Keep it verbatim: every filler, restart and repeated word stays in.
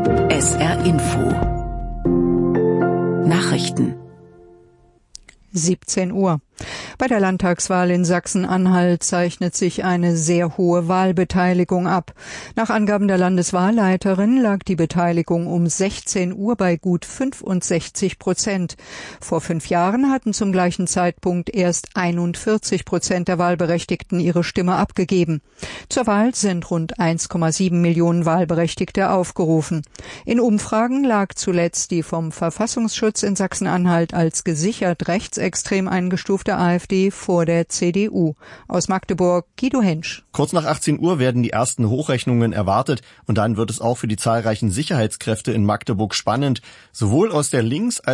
S R Info Nachrichten siebzehn Uhr. Bei der Landtagswahl in Sachsen-Anhalt zeichnet sich eine sehr hohe Wahlbeteiligung ab. Nach Angaben der Landeswahlleiterin lag die Beteiligung um sechzehn Uhr bei gut fünfundsechzig Prozent. Vor fünf Jahren hatten zum gleichen Zeitpunkt erst einundvierzig Prozent der Wahlberechtigten ihre Stimme abgegeben. Zur Wahl sind rund eins Komma sieben Millionen Wahlberechtigte aufgerufen. In Umfragen lag zuletzt die vom Verfassungsschutz in Sachsen-Anhalt als gesichert rechtsextrem eingestufte der AfD vor der C D U. Aus Magdeburg, Guido Hensch. Kurz nach achtzehn Uhr werden die ersten Hochrechnungen erwartet und dann wird es auch für die zahlreichen Sicherheitskräfte in Magdeburg spannend. Sowohl aus der Links-